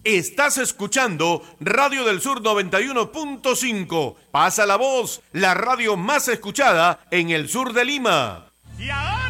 Estás escuchando Radio del Sur 91.5. Pasa la voz, la radio más escuchada en el sur de Lima. Y ahora